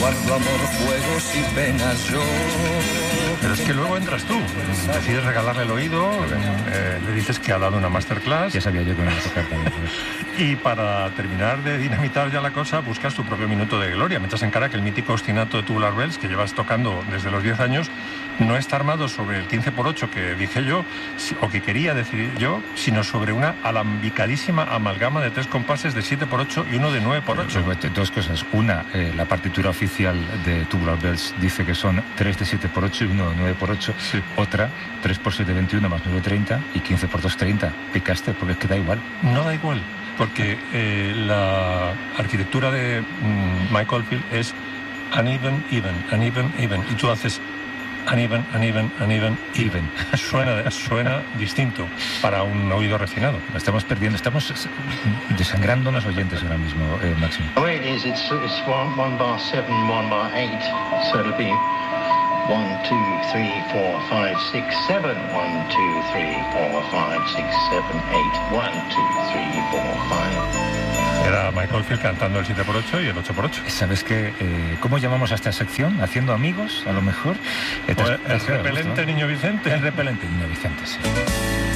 guardo amor, juegos y penas yo. Pero es que luego entras tú, decides regalarle el oído, le dices que ha dado una masterclass. Ya sabía yo que me iba a tocar también. Y para terminar de dinamitar ya la cosa, buscas tu propio minuto de gloria. Me echas en cara que el mítico ostinato de Tubular Bells, que llevas tocando desde los 10 años, no está armado sobre el 15x8 que dije yo, o que quería decir yo, sino sobre una alambicadísima amalgama de 3 compases de 7x8 y uno de 9x8. Dos cosas. Una, la partitura oficial de Tubular Bells dice que son 3 de 7x8 y uno de 9x8. Sí. Otra, 3x7 21 más 9 30 y 15x2 30. Picaste, porque es que da igual. No da igual, porque la arquitectura de Mike Oldfield es uneven, even. Y tú haces uneven, even. Suena distinto para un oído refinado. Estamos perdiendo, estamos desangrando a los oyentes ahora mismo, Máximo. The way it is, it's 1 bar 7, 1 bar 8, so it'll be 1, 2, 3, 4, 5, 6, 7, 1, 2, 3, 4, 5, 6, 7, 8, 1, 2, 3, 4, 5. Era Mike Oldfield cantando el 7x8 y el 8x8. ¿Sabes qué? ¿Cómo llamamos a esta sección? ¿Haciendo amigos, a lo mejor? ¿El repelente Niño Vicente? El repelente Niño Vicente, sí.